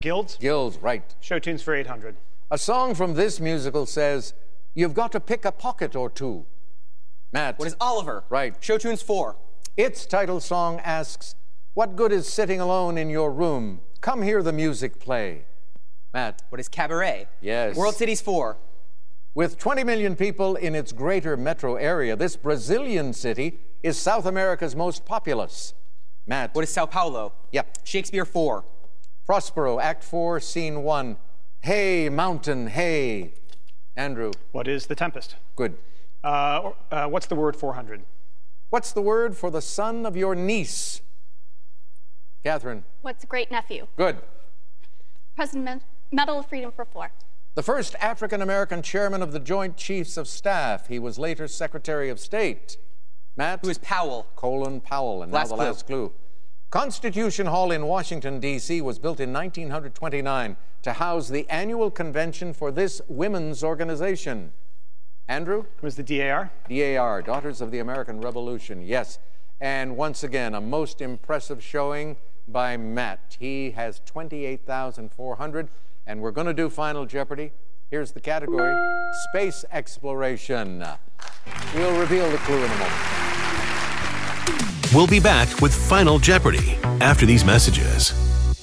Guilds? Guilds, right. Show tunes for 800. A song from this musical says, you've got to pick a pocket or two. Matt. What is Oliver? Right. Show tunes 4. Its title song asks, what good is sitting alone in your room? Come hear the music play. Matt. What is Cabaret? Yes. World Cities 4. With 20 million people in its greater metro area, this Brazilian city is South America's most populous. Matt. What is Sao Paulo? Yep. Shakespeare 4. Prospero, Act 4, Scene 1. Hey, mountain, hey. Andrew. What is The Tempest? Good. What's the word 400? What's the word for the son of your niece? Catherine. What's great nephew? Good. President Medal of Freedom for 4. The first African-American chairman of the Joint Chiefs of Staff. He was later Secretary of State. Matt? Who is Powell? Colin Powell. And now the last clue. Constitution Hall in Washington, D.C. was built in 1929 to house the annual convention for this women's organization. Andrew? Who is the DAR? DAR, Daughters of the American Revolution. Yes. And once again, a most impressive showing by Matt. He has 28,400. And we're going to do Final Jeopardy. Here's the category, space exploration. We'll reveal the clue in a moment. We'll be back with Final Jeopardy after these messages.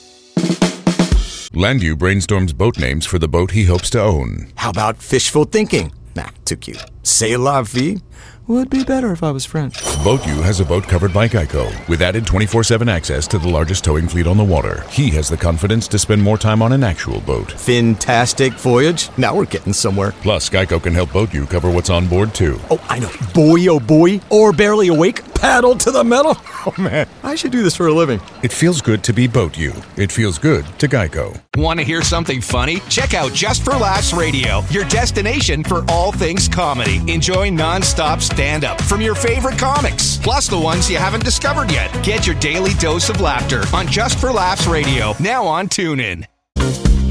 Landu brainstorms boat names for the boat he hopes to own. How about fishful thinking? Nah, too cute. C'est la vie? Would be better if I was French. BoatU has a boat covered by Geico with added 24/7 access to the largest towing fleet on the water. He has the confidence to spend more time on an actual boat. Fantastic voyage. Now we're getting somewhere. Plus, Geico can help BoatU cover what's on board, too. Oh, I know. Boy, oh boy. Or barely awake. Paddle to the metal. Oh, man. I should do this for a living. It feels good to be BoatU. It feels good to Geico. Want to hear something funny? Check out Just for Laughs Radio, your destination for all things comedy. Enjoy non-stop stand-up from your favorite comics, plus the ones you haven't discovered yet. Get your daily dose of laughter on Just for Laughs Radio, now on TuneIn.